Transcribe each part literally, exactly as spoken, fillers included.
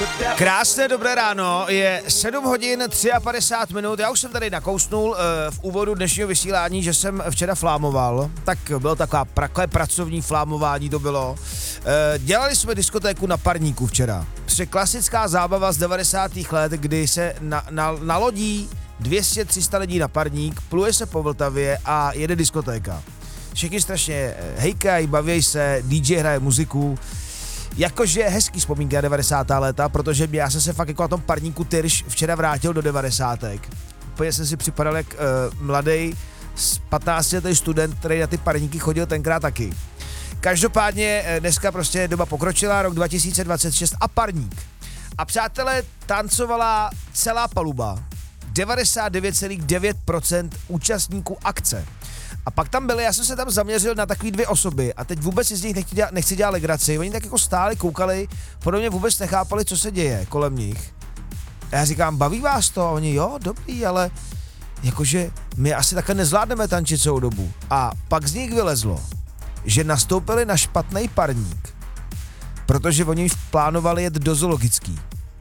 Krásné dobré ráno, je sedm hodin padesát tři minut, já už jsem tady nakousnul uh, v úvodu dnešního vysílání, že jsem včera flámoval, tak bylo taková pra- pracovní flámování to bylo. Uh, dělali jsme diskotéku na parníku včera, protože klasická zábava z devadesátých let, kdy se na, na, nalodí dvě stě tři sta lidí na parník, pluje se po Vltavě a jede diskotéka. Všichni strašně hejkají, baví se, dý džej hraje muziku. Jakože hezký vzpomínky na devadesátá léta, protože já jsem se fakt jako na tom parníku Tyrš včera vrátil do devadesátek. Úplně jsem si připadal jak uh, mladý patnáctiletý student, který na ty parníky chodil tenkrát taky. Každopádně dneska prostě je doba pokročila, rok dva tisíce dvacet šest a parník. A přátelé, tancovala celá paluba, devadesát devět celá devět procent účastníků akce. A pak tam byly, já jsem se tam zaměřil na takový dvě osoby a teď vůbec si z nich nechci dělat, nechci dělat legraci. Oni tak jako stáli, koukali, podobně vůbec nechápali, co se děje kolem nich. A já říkám, baví vás to? A oni, jo, dobrý, ale jakože my asi takhle nezvládneme tančit celou dobu. A pak z nich vylezlo, že nastoupili na špatný parník, protože oni plánovali jet do zoologický.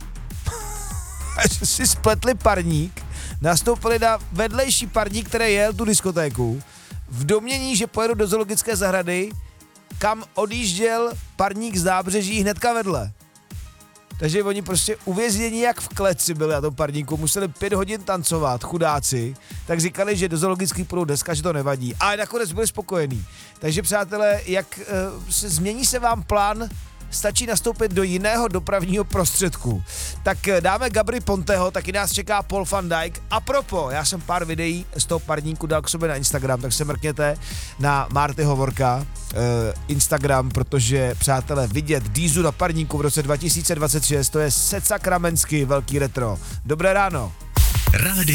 A že si spletli parník, nastoupili na vedlejší parník, který jel tu diskotéku, v domnění, že pojedu do zoologické zahrady, kam odjížděl parník z nábřeží hnedka vedle. Takže oni prostě uvěznění jak v kleci byli na tom parníku, museli pět hodin tancovat, chudáci, tak říkali, že do zoologický půjdou dneska, že to nevadí. Ale nakonec byli spokojení. Takže přátelé, jak uh, se změní se vám plán, stačí nastoupit do jiného dopravního prostředku. Tak dáme Gabry Ponteho, taky nás čeká Paul van Dijk. A propo, já jsem pár videí z toho parníku dal k sobě na Instagram, tak se mrkněte na Marty Hovorka eh, Instagram, protože přátelé, vidět Dízu na parníku v roce dva tisíce dvacet šest, to je secakramentsky velký retro. Dobré ráno. Rádio.